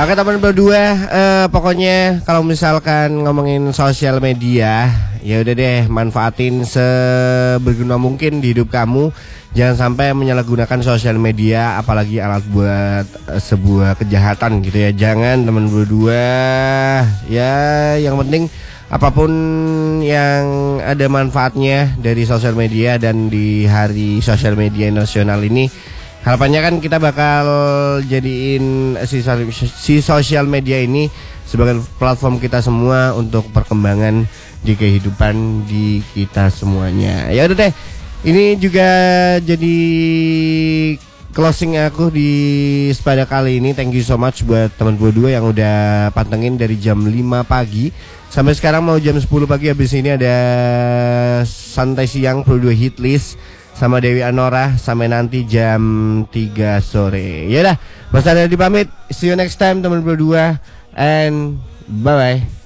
Oke teman berdua, pokoknya kalau misalkan ngomongin sosial media, ya udah deh manfaatin seberguna mungkin di hidup kamu. Jangan sampai menyalahgunakan sosial media, apalagi alat buat sebuah kejahatan gitu ya. Jangan teman berdua. Ya yang penting apapun yang ada manfaatnya dari sosial media, dan di hari sosial media nasional ini harapannya kan kita bakal jadiin si sosial media ini sebagai platform kita semua untuk perkembangan di kehidupan di kita semuanya. Ya udah deh, ini juga jadi closing aku di Sepada kali ini. Thank you so much buat teman berdua yang udah pantengin dari jam 5 pagi sampai sekarang mau jam 10 pagi. Habis ini ada Santai Siang Pro 2 Hit List sama Dewi Anora sampai nanti jam 3 sore. Yaudah, Mas Adi pamit. See you next time teman berdua, and bye bye.